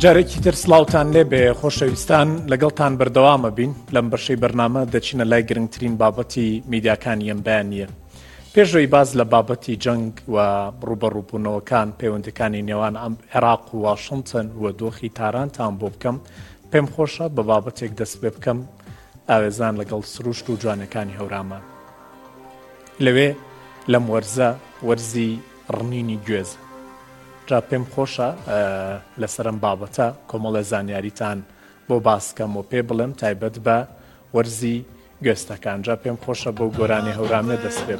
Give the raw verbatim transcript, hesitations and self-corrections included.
جارێکی تر سڵاوتان لێ بێ خۆشەویستان لەگەڵتان بەردەوامە بین لەم بەشەی بەرنامە دەچینە لای گرنگترین بابەتی میدیاکانی ئەم بەیانیە. پێشەوەی باز لە بابەتی جەنگ و ڕوبەڕووبوونەوەکان پەیوەندەکانی نێوان عێراق و واشنگتن و دۆخی تارانتان بۆ بکەم، پێم خۆشە بە بابەتێک دەست پێ بکەم ئاوێزان لەگەڵ سروشت و جوانەکانی هەورامان. لەوێ لەم وەرزە وەرزی ڕنینی گوێزە. جا پێم خۆشە لەسەرم بابەتە کۆمەڵە زانیاریتان بۆ باسکەم و پێ بڵێم تایبەت بە وەرزی گوێستەکان. جا پێم خۆشە بەو گۆرانی هەورامێ دەست پێ